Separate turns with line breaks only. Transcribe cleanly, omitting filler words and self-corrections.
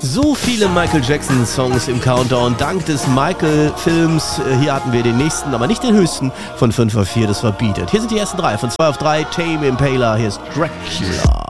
So viele Michael Jackson Songs im Countdown, dank des Michael-Films. Hier hatten wir den nächsten, aber nicht den höchsten von 5 auf 4, das war Beat It. Hier sind die ersten 3, von 2 auf 3, Tame Impala, hier ist Dracula.